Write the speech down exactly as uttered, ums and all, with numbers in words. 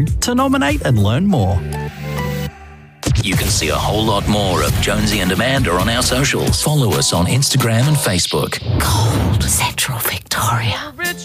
to nominate and learn more. You can see a whole lot more of Jonesy and Amanda on our socials. Follow us on Instagram and Facebook. Cold Central Victoria.